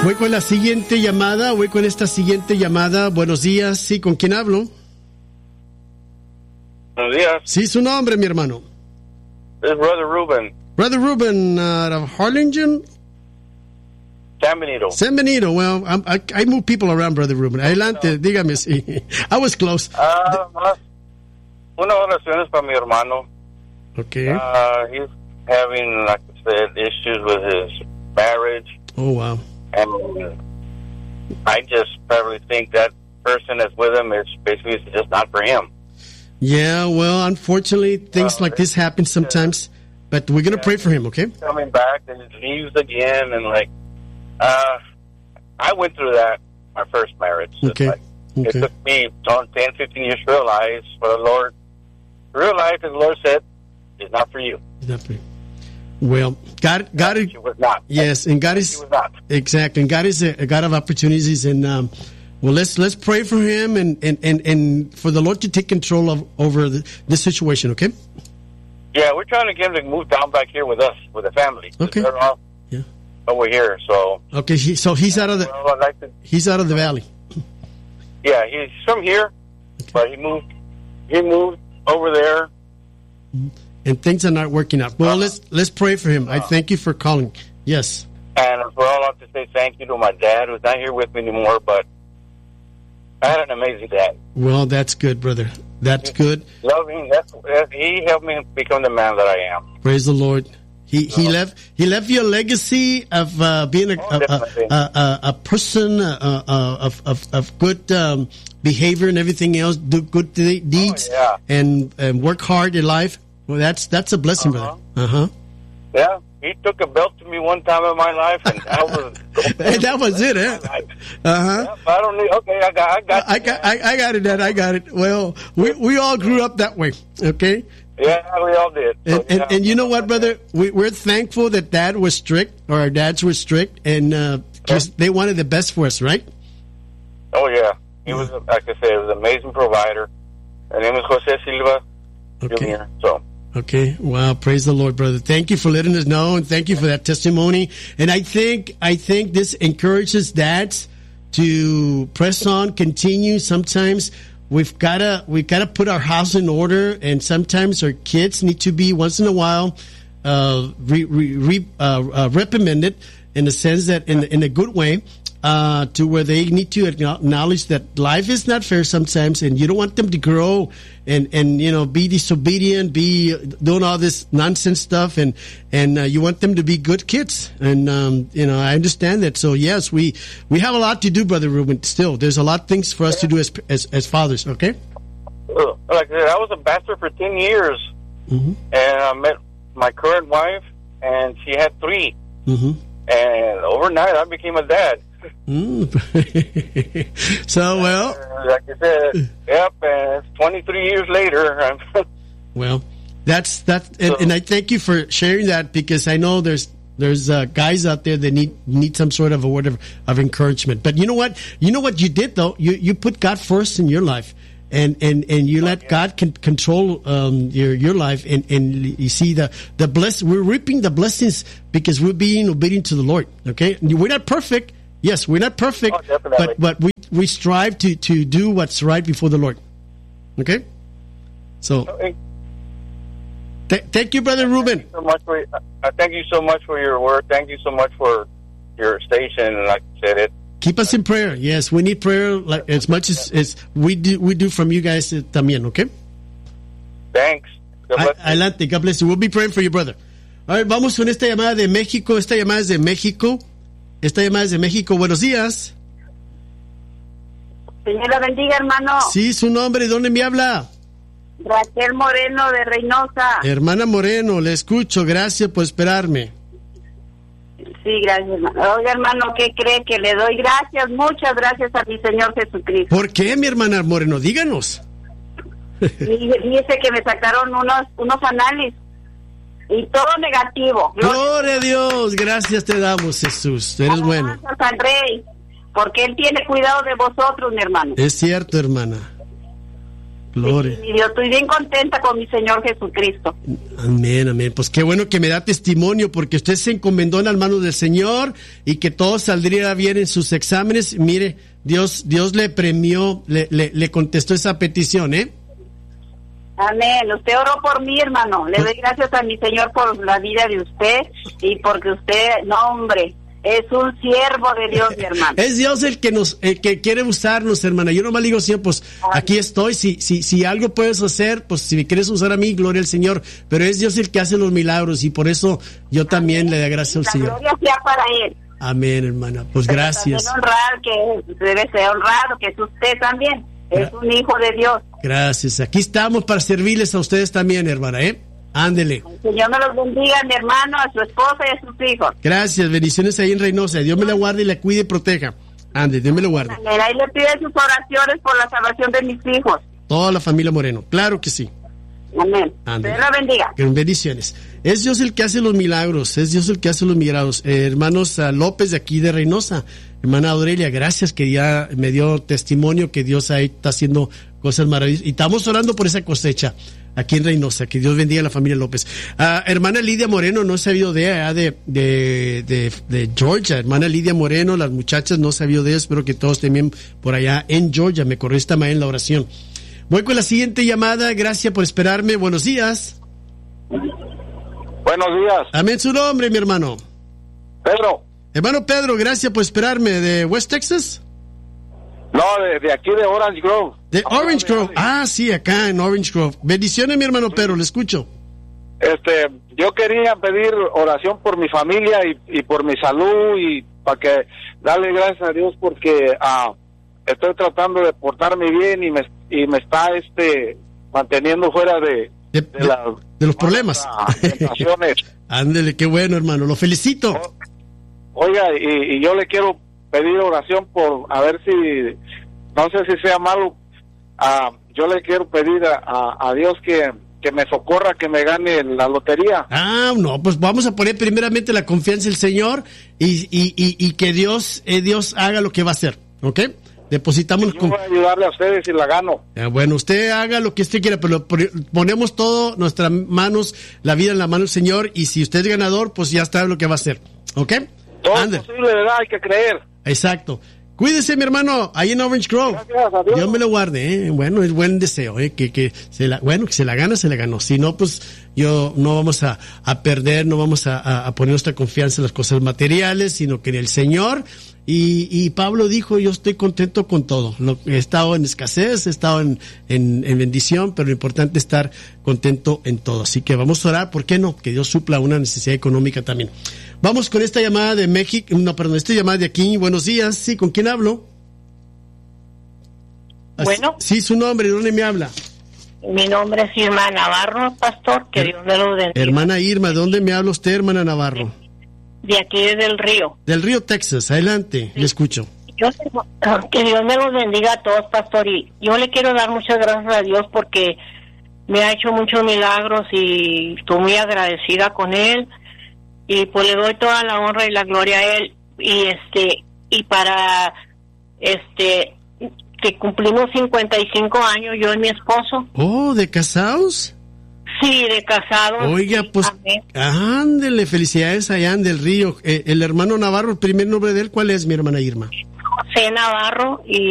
Voy con la siguiente llamada, Buenos días, sí, ¿con quién hablo? Buenos días. Sí, su nombre, mi hermano. Es Brother Ruben. Brother Ruben, out of Harlingen? San Benito. San Benito, well, I move people around, Brother Ruben. Adelante, dígame, sí. I was close. Una oración es para mi hermano. Okay. He's having, like I said, issues with his marriage. Oh, wow. And I just probably think that person that's with him is basically just not for him. Yeah, well, unfortunately, things like this happen sometimes, but we're going to pray for him, okay? Coming back and he leaves again, and I went through that, my first marriage. Okay. It took me 10, 15 years to realize, but the Lord said, it's not for you. It's not for you. Well, God is, she was not. Yes, and God is, exactly, and God is a God of opportunities, and well, let's pray for him and for the Lord to take control over this situation, okay? Yeah, we're trying to get him to move down back here with us, with the family. Okay. They're all over here, so. Okay, so he's out of the he's out of the valley. Yeah, he's from here, but he moved over there. And things are not working out. Well, let's pray for him. I thank you for calling. Yes. And as well, I have to say thank you to my dad, who's not here with me anymore, but I had an amazing dad. Well, that's good, brother. That's good. Loving. He helped me become the man that I am. Praise the Lord. He left you a legacy of being a person of good behavior and everything else. Do good deeds and work hard in life. Well, that's a blessing, brother. Yeah, he took a belt to me one time in my life, and that was it, eh? Yeah, I don't need. Okay, I got it, Dad. I got it. Well, we all grew up that way. Okay. Yeah, we all did. And you know what, brother? We're thankful that Dad was strict, or our dads were strict, and because they wanted the best for us, right? Oh yeah, he was, like I said, he was an amazing provider. His name is Jose Silva Jr. So. Okay, wow, praise the Lord, brother. Thank you for letting us know, and thank you for that testimony. And I think this encourages dads to press on, continue. Sometimes we've gotta put our house in order, and sometimes our kids need to be once in a while reprimanded in the sense that in a good way. To where they need to acknowledge that life is not fair sometimes, and you don't want them to grow and be disobedient, be doing all this nonsense stuff, and you want them to be good kids. And I understand that. So yes, we have a lot to do, Brother Ruben. Still, there's a lot of things for us to do as fathers. Okay. Like I said, I was a pastor for 10 years, and I met my current wife, and she had 3. And overnight, I became a dad. So, well, like I said, yep, and 23 years later. Well, that's and I thank you for sharing that, because I know there's guys out there that need some sort of a word of encouragement. But you know what you did, though? You put God first in your life. And you let God control your life, and you see the we're reaping the blessings because we're being obedient to the Lord. Okay, we're not perfect. Yes, we're not perfect, but we strive to do what's right before the Lord. Okay, so thank you, Brother Ruben. Thank you so much for your work. Thank you so much for your station. And like I said, keep us in prayer. Yes, we need prayer like as much as we do from you guys también, okay? Thanks. Adelante, God bless you. We'll be praying for you, brother. All right, vamos con esta llamada de México. Esta llamada es de México. Buenos días. Señor la bendiga, hermano. Sí, su nombre. ¿Dónde me habla? Raquel Moreno, de Reynosa. Hermana Moreno, le escucho. Gracias por esperarme. Sí, gracias, hermano. Oiga, hermano, ¿qué cree? Que le doy gracias, muchas gracias a mi Señor Jesucristo. ¿Por qué, mi hermana Moreno? Díganos. Dice que me sacaron unos análisis y todo negativo. Gloria a Dios, gracias te damos, Jesús. Eres bueno. Gracias al Rey, porque Él tiene cuidado de vosotros, mi hermano. Es cierto, hermana. Gloria. Sí, yo estoy bien contenta con mi Señor Jesucristo. Amén, amén. Pues qué bueno que me da testimonio, porque usted se encomendó en las manos del Señor y que todo saldría bien en sus exámenes. Mire, Dios le premió, le contestó esa petición, ¿eh? Amén. Usted oró por mí, hermano. Le doy gracias a mi Señor por la vida de usted y porque usted, no, hombre, es un siervo de Dios, mi hermano. Es Dios el que quiere usarnos, hermana. Yo nomás digo siempre, pues aquí estoy. Si algo puedes hacer, pues si me quieres usar a mí, gloria al Señor. Pero es Dios el que hace los milagros y por eso yo también le doy gracias al Señor. La gloria sea para Él. Amén, hermana. Pues gracias. Debe ser honrado, que es usted también. Es un hijo de Dios. Gracias. Aquí estamos para servirles a ustedes también, hermana, ¿eh? Ándele. El Señor me los bendiga, mi hermano, a su esposa y a sus hijos. Gracias, bendiciones ahí en Reynosa. Dios me la guarde y la cuide y proteja. Ande, Dios me la guarde. Ahí le pide sus oraciones por la salvación de mis hijos. Toda la familia Moreno, claro que sí. Amén. Ándele. Dios la bendiga. Bendiciones. Es Dios el que hace los milagros, es Dios el que hace los milagros. Hermanos López de aquí de Reynosa, hermana Aurelia, gracias que ya me dio testimonio que Dios ahí está haciendo cosas maravillosas. Y estamos orando por esa cosecha aquí en Reynosa, que Dios bendiga a la familia López. Hermana Lidia Moreno, no he sabido de Georgia, hermana Lidia Moreno, las muchachas no he sabido de ella, espero que todos también por allá en Georgia, me corrió esta mañana en la oración. Voy con la siguiente llamada, gracias por esperarme, buenos días. Buenos días. Amén su nombre, mi hermano. Pedro. Hermano Pedro, gracias por esperarme, ¿de West Texas? No, de aquí de Orange Grove. De Orange Grove, sí, acá en Orange Grove. Bendiciones, mi hermano Pedro, le escucho. Yo quería pedir oración por mi familia y por mi salud y para que darle gracias a Dios porque estoy tratando de portarme bien y me está manteniendo fuera de los problemas. Ándele, qué bueno, hermano, lo felicito. Oiga, y yo le quiero pedir oración por, a ver si, no sé si sea malo, yo le quiero pedir a Dios que me socorra, que me gane la lotería. No, pues vamos a poner primeramente la confianza en el Señor y que Dios haga lo que va a hacer, ¿ok? Depositamos. Yo voy a ayudarle a ustedes si la gano. Bueno, usted haga lo que usted quiera, pero ponemos todo, nuestras manos, la vida en la mano del Señor, y si usted es ganador, pues ya sabe lo que va a hacer, ¿ok? Todo es posible, ¿verdad? Hay que creer. Exacto. Cuídese, mi hermano, ahí en Orange Grove. Gracias a Dios. Dios me lo guarde, Bueno, es buen deseo, que se la gana, se la ganó. Si no, pues no vamos a perder, no vamos a poner nuestra confianza en las cosas materiales, sino que en el Señor. Y Pablo dijo, yo estoy contento con todo. He estado en escasez, he estado en bendición, pero lo importante es estar contento en todo. Así que vamos a orar, ¿por qué no? Que Dios supla una necesidad económica también. Vamos con esta llamada de México, esta llamada de aquí. Buenos días, sí, ¿con quién hablo? Bueno. Sí, su nombre, ¿de dónde me habla? Mi nombre es Irma Navarro, pastor, que Dios me lo bendiga. Hermana Irma, ¿de dónde me habla usted, hermana Navarro? De aquí desde el Río. Del Río, Texas, adelante, le escucho. Que Dios me los bendiga a todos, pastor, y yo le quiero dar muchas gracias a Dios porque me ha hecho muchos milagros y estoy muy agradecida con Él, y pues le doy toda la honra y la gloria a Él, y para que cumplimos 55 años, yo y mi esposo. Oh, ¿de casados? Sí, de casados. Oiga, pues, ándele, felicidades allá en del Río. El hermano Navarro, el primer nombre de él, ¿cuál es, mi hermana Irma? José Navarro, y